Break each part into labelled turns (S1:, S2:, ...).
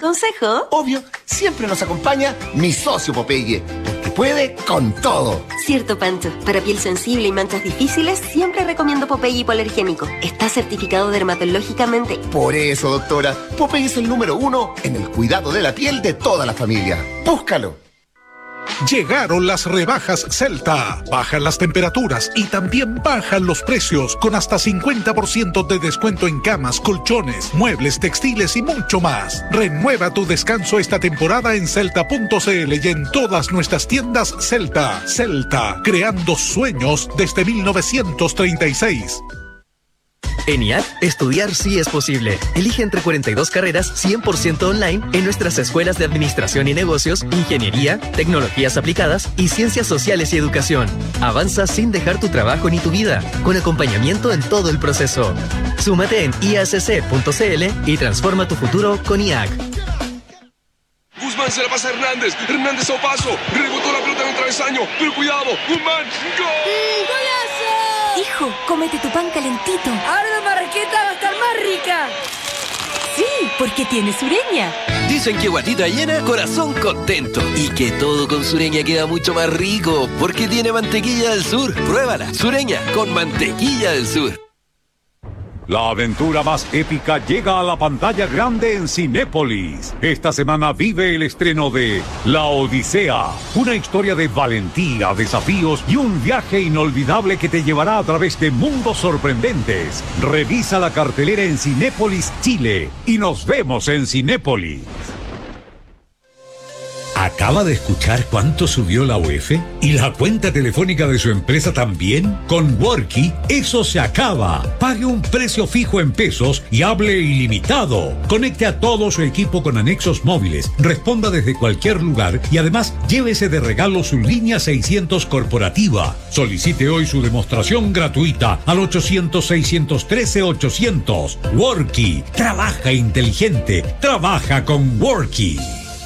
S1: consejo?
S2: Obvio, siempre nos acompaña mi socio Popeye, porque puede con todo.
S1: Cierto, Pancho. Para piel sensible y manchas difíciles, siempre recomiendo Popeye hipoalergénico. Está certificado dermatológicamente.
S2: Por eso, doctora, Popeye es el número 1 en el cuidado de la piel de toda la familia. ¡Búscalo!
S3: Llegaron las rebajas Celta. Bajan las temperaturas y también bajan los precios con hasta 50% de descuento en camas, colchones, muebles, textiles y mucho más. Renueva tu descanso esta temporada en celta.cl y en todas nuestras tiendas Celta. Celta, creando sueños desde 1936.
S4: En IAC, estudiar sí es posible. Elige entre 42 carreras 100% online en nuestras escuelas de Administración y Negocios, Ingeniería, Tecnologías Aplicadas y Ciencias Sociales y Educación. Avanza sin dejar tu trabajo ni tu vida, con acompañamiento en todo el proceso. Súmate en iacc.cl y transforma tu futuro con IAC.
S5: Guzmán se la pasa a Hernández. Hernández a paso. Rebotó la pelota en el travesaño. Pero cuidado. Guzmán. ¡Gol!
S6: ¡Golazo!
S7: Hijo, cómete tu pan calentito.
S6: Ahora la marraqueta va a estar más rica.
S7: Sí, porque tiene Sureña.
S8: Dicen que guatita llena, corazón contento. Y que todo con Sureña queda mucho más rico, porque tiene mantequilla del sur. Pruébala, Sureña, con mantequilla del sur.
S9: La aventura más épica llega a la pantalla grande en Cinépolis. Esta semana vive el estreno de La Odisea, una historia de valentía, desafíos y un viaje inolvidable que te llevará a través de mundos sorprendentes. Revisa la cartelera en Cinépolis Chile y nos vemos en Cinépolis.
S10: ¿Acaba de escuchar cuánto subió la UEF? ¿Y la cuenta telefónica de su empresa también? Con Worky, eso se acaba. Pague un precio fijo en pesos y hable ilimitado. Conecte a todo su equipo con anexos móviles, responda desde cualquier lugar y además llévese de regalo su línea 600 corporativa. Solicite hoy su demostración gratuita al 800-613-800. Worky, trabaja inteligente, trabaja con Worky.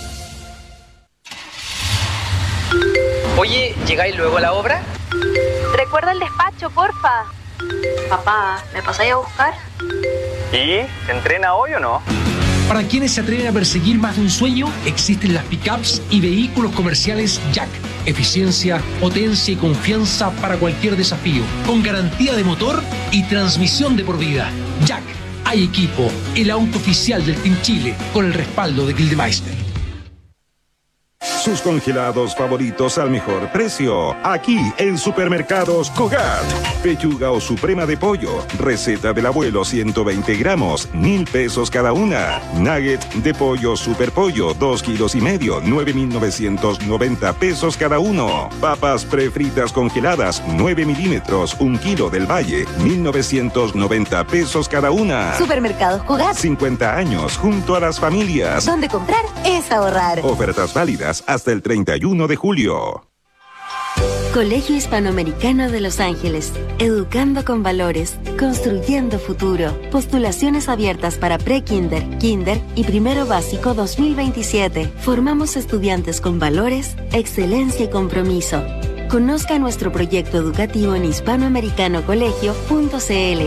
S11: Oye, ¿llegáis luego a la obra?
S12: Recuerda el despacho, porfa. Papá, ¿me pasáis a buscar?
S11: ¿Y? ¿Se entrena hoy o no?
S13: Para quienes se atreven a perseguir más de un sueño, existen las pickups y vehículos comerciales Jack. Eficiencia, potencia y confianza para cualquier desafío, con garantía de motor y transmisión de por vida. Jack, hay equipo, el auto oficial del Team Chile, con el respaldo de Gildemeister.
S14: Sus congelados favoritos al mejor precio. Aquí en Supermercados Cogat. Pechuga o suprema de pollo. Receta del abuelo 120 gramos. 1,000 pesos cada una. Nugget de pollo super pollo 2,5 kilos. 9,990 pesos cada uno. Papas prefritas congeladas 9 milímetros. 1 kilo del Valle. 1,990 pesos cada una.
S7: Supermercados Cogat.
S14: 50 años junto a las familias.
S7: Donde comprar es ahorrar.
S14: Ofertas válidas hasta el 31 de julio.
S1: Colegio Hispanoamericano de Los Ángeles. Educando con valores, construyendo futuro. Postulaciones abiertas para pre-kinder, kinder y primero básico 2027. Formamos estudiantes con valores, excelencia y compromiso. Conozca nuestro proyecto educativo en hispanoamericanocolegio.cl.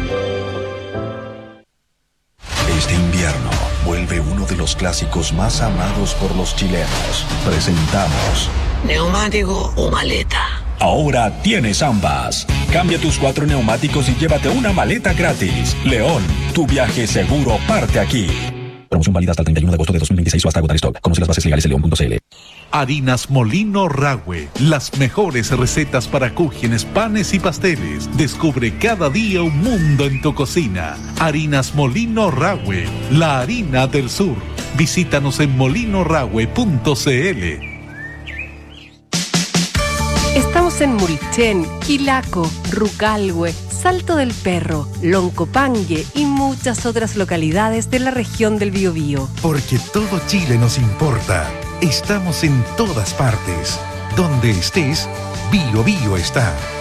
S15: Este invierno vuelve uno de los clásicos más amados por los chilenos. Presentamos
S16: ¿neumático o maleta?
S15: Ahora tienes ambas. Cambia tus 4 neumáticos y llévate una maleta gratis. León, tu viaje seguro parte aquí. Promoción válida hasta el 31 de agosto de 2026 o hasta agotar stock. Conoce las bases legales en león.cl.
S3: Harinas Molino Rahue, las mejores recetas para cúgenes, panes y pasteles. Descubre cada día un mundo en tu cocina. Harinas Molino Rahue, la harina del sur. Visítanos en molinorahue.cl.
S17: Estamos en Murichén, Quilaco, Rucalhue, Salto del Perro, Loncopangue y muchas otras localidades de la región del Biobío.
S18: Porque todo Chile nos importa. Estamos en todas partes. Donde estés, Biobío está.